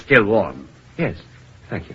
still warm. Yes, thank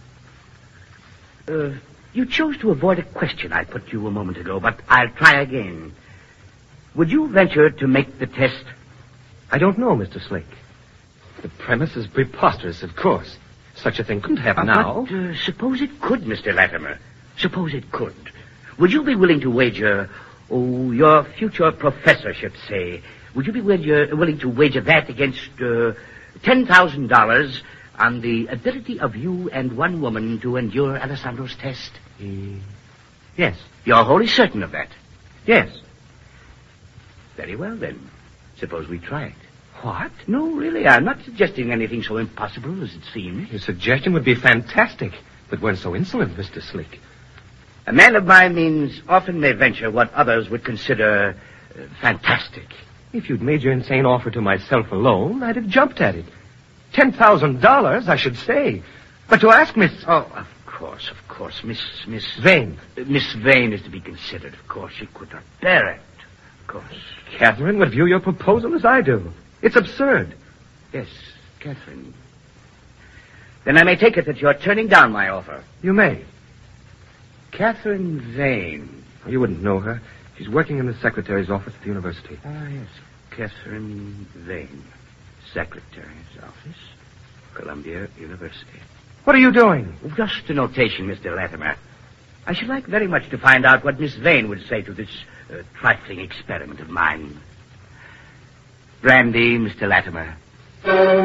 you. You chose to avoid a question I put to you a moment ago, but I'll try again. Would you venture to make the test? I don't know, Mr. Slick. The premise is preposterous, of course. Such a thing couldn't happen now. But suppose it could, Mr. Latimer. Suppose it could. Would you be willing to wager, your future professorship, say, would you be willing to wager that against $10,000 on the ability of you and one woman to endure Alessandro's test? Yes. You're wholly certain of that? Yes. Very well, then. Suppose we try it. What? No, really, I'm not suggesting anything so impossible as it seems. Your suggestion would be fantastic, but weren't so insolent, Mr. Slick. A man of my means often may venture what others would consider fantastic. If you'd made your insane offer to myself alone, I'd have jumped at it. $10,000, I should say. But to ask Miss... Oh, of course. Miss Vane. Miss Vane is to be considered, of course. She could not bear it, of course. Catherine would view your proposal as I do. It's absurd. Yes, Catherine. Then I may take it that you're turning down my offer. You may. Catherine Vane. You wouldn't know her. She's working in the secretary's office at the university. Ah, yes. Catherine Vane. Secretary's office, Columbia University. What are you doing? Just a notation, Mr. Latimer. I should like very much to find out what Miss Vane would say to this trifling experiment of mine. Brandy, Mr. Latimer.